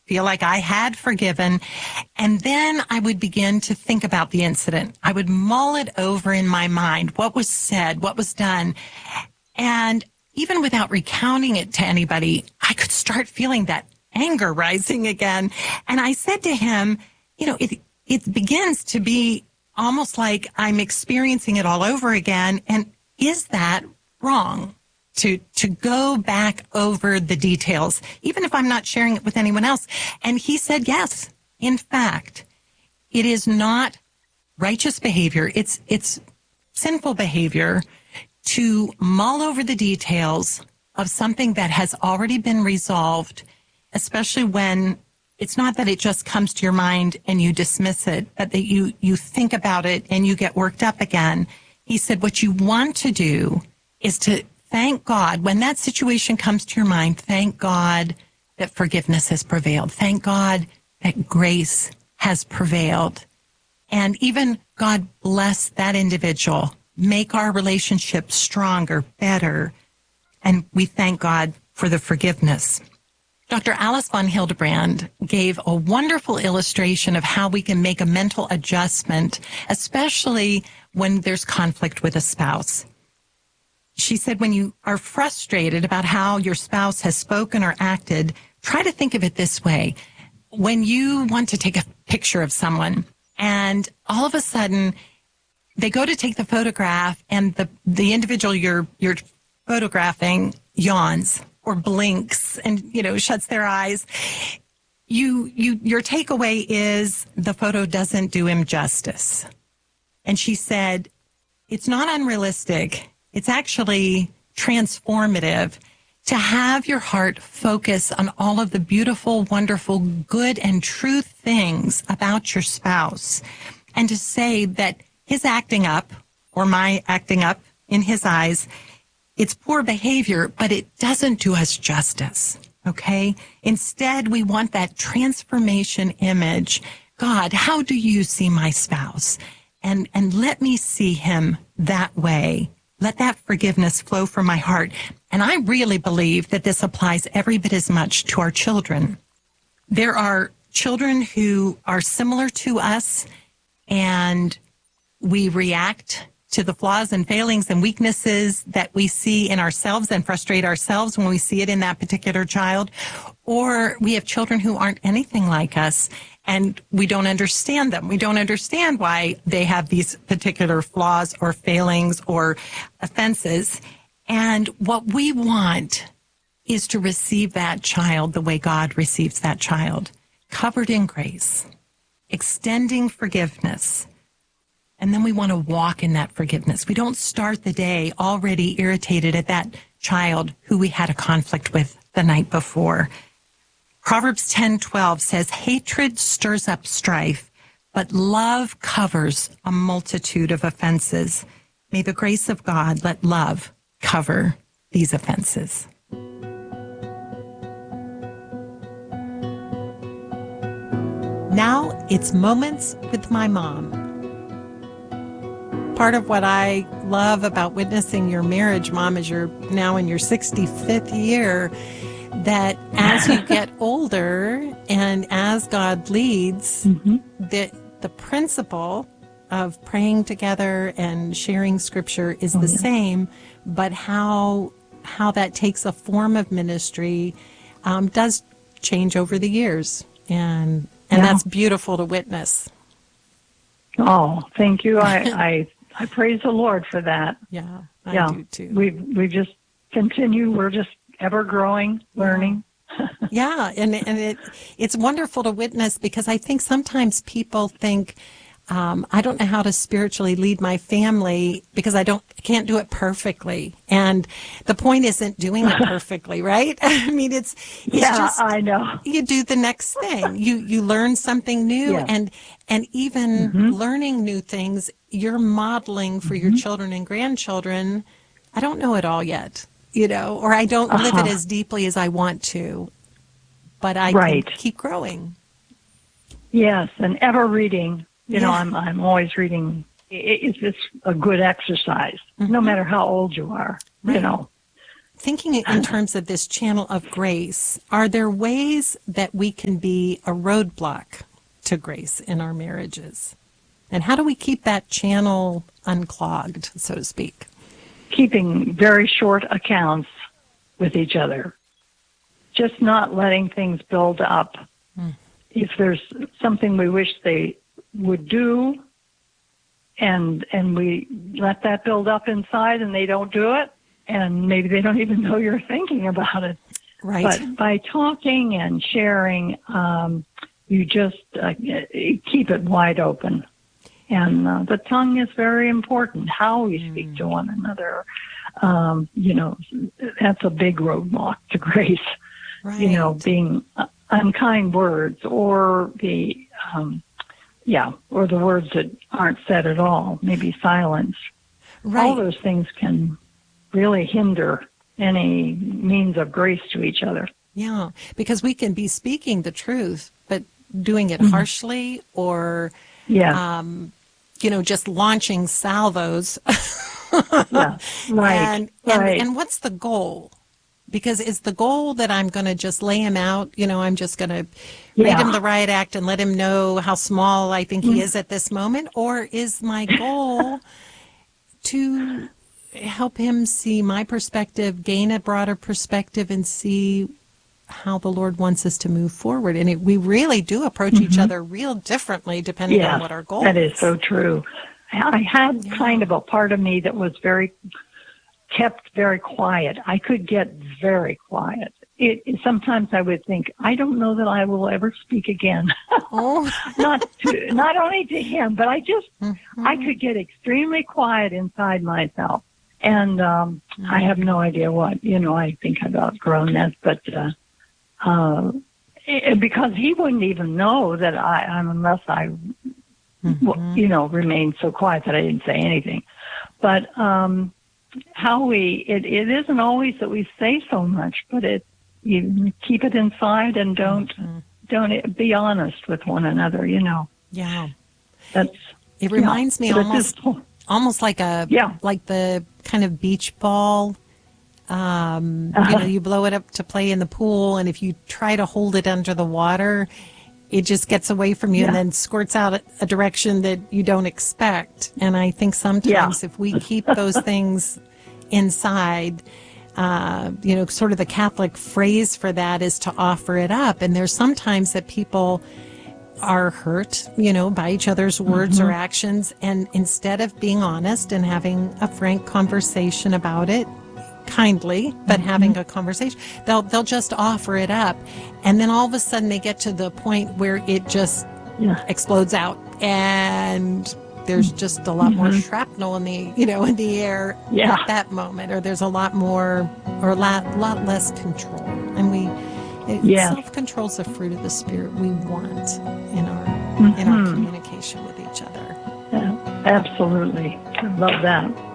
feel like I had forgiven. And then I would begin to think about the incident. I would mull it over in my mind. What was said? What was done? And even without recounting it to anybody, I could start feeling that anger rising again. And I said to him, it begins to be almost like I'm experiencing it all over again. And is that wrong? To go back over the details, even if I'm not sharing it with anyone else. And he said, yes, in fact, it is not righteous behavior. It's sinful behavior to mull over the details of something that has already been resolved, especially when it's not that it just comes to your mind and you dismiss it, but that you think about it and you get worked up again. He said, what you want to do is to thank God, when that situation comes to your mind, thank God that forgiveness has prevailed. Thank God that grace has prevailed. And even God bless that individual, make our relationship stronger, better. And we thank God for the forgiveness. Dr. Alice von Hildebrand gave a wonderful illustration of how we can make a mental adjustment, especially when there's conflict with a spouse. She said, when you are frustrated about how your spouse has spoken or acted, try to think of it this way. When you want to take a picture of someone and all of a sudden they go to take the photograph and the individual you're photographing yawns or blinks and, shuts their eyes, your takeaway is the photo doesn't do him justice. And she said, it's not unrealistic. It's actually transformative to have your heart focus on all of the beautiful, wonderful, good and true things about your spouse, and to say that his acting up or my acting up in his eyes, it's poor behavior, but it doesn't do us justice. Okay? Instead, we want that transformation image. God, how do you see my spouse? And let me see him that way. Let that forgiveness flow from my heart. And I really believe that this applies every bit as much to our children. There are children who are similar to us, and we react to the flaws and failings and weaknesses that we see in ourselves and frustrate ourselves when we see it in that particular child. Or we have children who aren't anything like us, and we don't understand them. We don't understand why they have these particular flaws or failings or offenses. And what we want is to receive that child the way God receives that child, covered in grace, extending forgiveness. And then we want to walk in that forgiveness. We don't start the day already irritated at that child who we had a conflict with the night before. Proverbs 10:12 says, hatred stirs up strife, but love covers a multitude of offenses. May the grace of God let love cover these offenses. Now it's Moments with my mom. Part of what I love about witnessing your marriage, Mom, is you're now in your 65th year, that as you get older and as God leads, the principle of praying together and sharing scripture is the same, but how that takes a form of ministry does change over the years. And that's beautiful to witness. Oh, thank you. I praise the Lord for that. Yeah, I do too. We just continue. We're just ever growing, learning. Yeah, and it's wonderful to witness, because I think sometimes people think, I don't know how to spiritually lead my family because I can't do it perfectly. And the point isn't doing it perfectly, right? I mean, it's just, I know. You do the next thing. You learn something new, and even learning new things, you're modeling for your children and grandchildren. I don't know it all yet, or I don't live it as deeply as I want to, but I can keep growing. Yes, and ever reading. I'm always reading. It's a good exercise, no matter how old you are. Right. thinking in terms of this channel of grace, are there ways that we can be a roadblock to grace in our marriages? And how do we keep that channel unclogged, so to speak? Keeping very short accounts with each other. Just not letting things build up. If there's something we wish they would do, and we let that build up inside and they don't do it, and maybe they don't even know you're thinking about it. Right. But by talking and sharing, you just keep it wide open. And the tongue is very important, how we speak to one another. That's a big roadblock to grace. Right. Being unkind words or or the words that aren't said at all, maybe silence. Right. All those things can really hinder any means of grace to each other. Yeah, because we can be speaking the truth, but doing it harshly or, just launching salvos. Yeah, right. And what's the goal? Because is the goal that I'm going to just lay him out, I'm just going to read him the riot act and let him know how small I think he is at this moment? Or is my goal to help him see my perspective, gain a broader perspective, and see how the Lord wants us to move forward? And we really do approach each other real differently depending on what our goal is. That is so true. I had kind of a part of me that was kept very quiet. I could get very quiet. Sometimes I would think, I don't know that I will ever speak again. Oh. not only to him, but I could get extremely quiet inside myself. And I have no idea what, I think I've outgrown that, but because he wouldn't even know that unless I, remained so quiet that I didn't say anything. But it isn't always that we say so much, but you keep it inside and don't be honest with one another, Yeah. It reminds me almost like like the kind of beach ball. You blow it up to play in the pool, and if you try to hold it under the water, it just gets away from you and then squirts out a direction that you don't expect. And I think sometimes if we keep those things inside, sort of the Catholic phrase for that is to offer it up. And there's sometimes that people are hurt, by each other's words or actions. And instead of being honest and having a frank conversation about it, kindly, but having a conversation, they'll just offer it up. And then all of a sudden they get to the point where it just explodes out. And there's just a lot more shrapnel in the air at that moment, or there's a lot more, or a lot less control. And self-control is the fruit of the Spirit we want in our communication with each other. Yeah, absolutely. I love that.